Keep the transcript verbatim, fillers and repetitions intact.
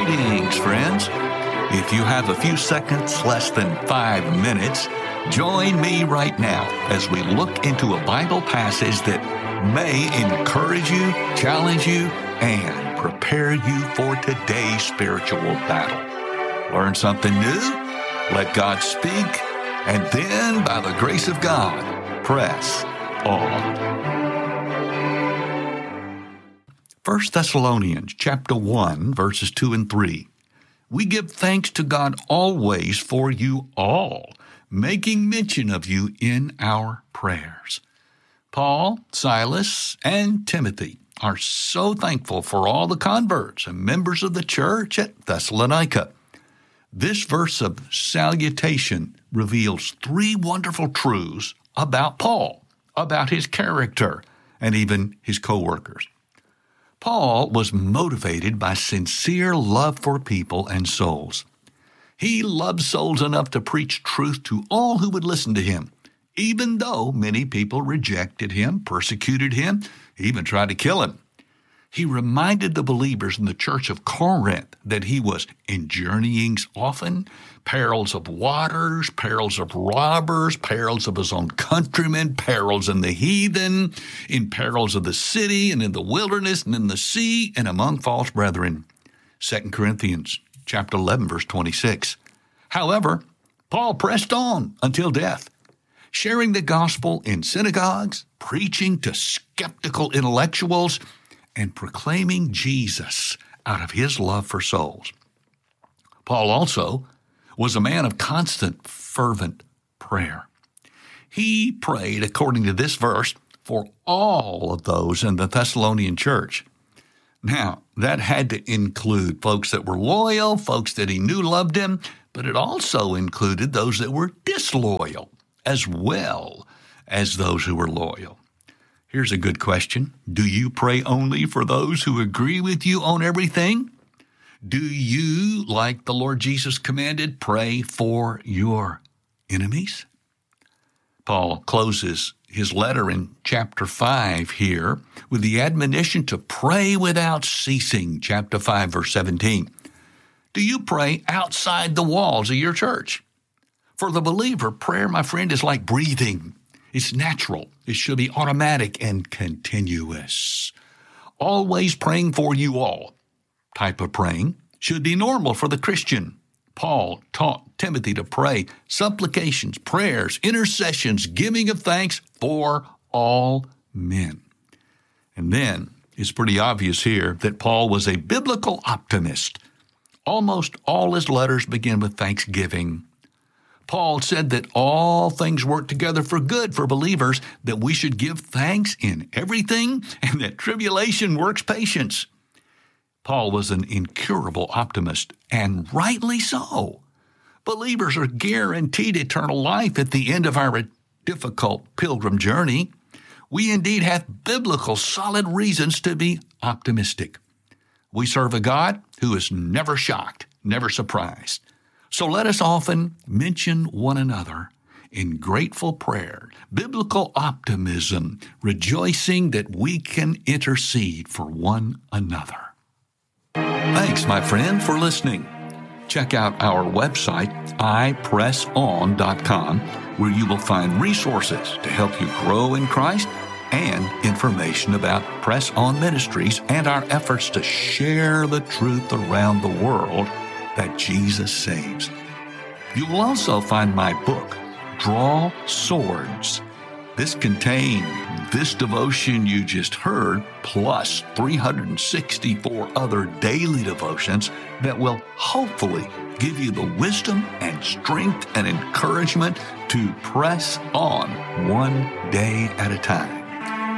Greetings, friends. If you have a few seconds, less than five minutes, join me right now as we look into a Bible passage that may encourage you, challenge you, and prepare you for today's spiritual battle. Learn something new, let God speak, and then, by the grace of God, press on. First Thessalonians chapter one, verses two and three. We give thanks to God always for you all, making mention of you in our prayers. Paul, Silas, and Timothy are so thankful for all the converts and members of the church at Thessalonica. This verse of salutation reveals three wonderful truths about Paul, about his character, and even his co-workers. Paul was motivated by sincere love for people and souls. He loved souls enough to preach truth to all who would listen to him, even though many people rejected him, persecuted him, even tried to kill him. He reminded the believers in the church of Corinth that he was in journeyings often, perils of waters, perils of robbers, perils of his own countrymen, perils in the heathen, in perils of the city and in the wilderness and in the sea and among false brethren. Second Corinthians chapter eleven, verse twenty-six. However, Paul pressed on until death, sharing the gospel in synagogues, preaching to skeptical intellectuals, and proclaiming Jesus out of his love for souls. Paul also was a man of constant, fervent prayer. He prayed, according to this verse, for all of those in the Thessalonian church. Now, that had to include folks that were loyal, folks that he knew loved him, but it also included those that were disloyal, as well as those who were loyal. Here's a good question. Do you pray only for those who agree with you on everything? Do you, like the Lord Jesus commanded, pray for your enemies? Paul closes his letter in chapter five here with the admonition to pray without ceasing, chapter five, verse seventeen. Do you pray outside the walls of your church? For the believer, prayer, my friend, is like breathing. It's natural. It should be automatic and continuous. Always praying for you all type of praying should be normal for the Christian. Paul taught Timothy to pray supplications, prayers, intercessions, giving of thanks for all men. And then it's pretty obvious here that Paul was a biblical optimist. Almost all his letters begin with thanksgiving. Paul said that all things work together for good for believers, that we should give thanks in everything, and that tribulation works patience. Paul was an incurable optimist, and rightly so. Believers are guaranteed eternal life at the end of our difficult pilgrim journey. We indeed have biblical solid reasons to be optimistic. We serve a God who is never shocked, never surprised. So let us often mention one another in grateful prayer, biblical optimism, rejoicing that we can intercede for one another. Thanks, my friend, for listening. Check out our website, i press on dot com, where you will find resources to help you grow in Christ and information about Press On Ministries and our efforts to share the truth around the world that Jesus saves. You will also find my book, Draw Swords. This contains this devotion you just heard, plus three hundred sixty-four other daily devotions that will hopefully give you the wisdom and strength and encouragement to press on one day at a time.